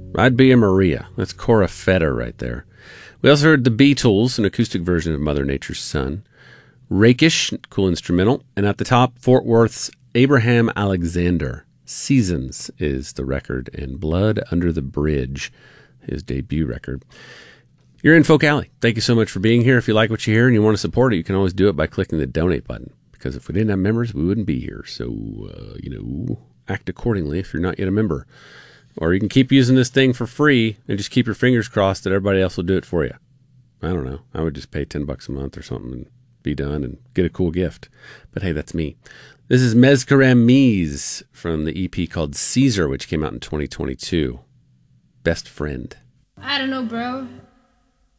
I'd be a Maria. That's Cora Feder right there. We also heard the Beatles, an acoustic version of Mother Nature's Son. Rakish, cool instrumental. And at the top, Fort Worth's Abraham Alexander. Seasons is the record, and Blood Under the Bridge, his debut record. You're in Folk Alley. Thank you so much for being here. If you like what you hear and you want to support it, you can always do it by clicking the donate button. Because if we didn't have members, we wouldn't be here. So, act accordingly if you're not yet a member. Or you can keep using this thing for free and just keep your fingers crossed that everybody else will do it for you. I don't know. I would just pay $10 a month or something and be done and get a cool gift. But hey, that's me. This is Mezcaram Mies from the EP called Caesar, which came out in 2022. Best Friend. I don't know, bro.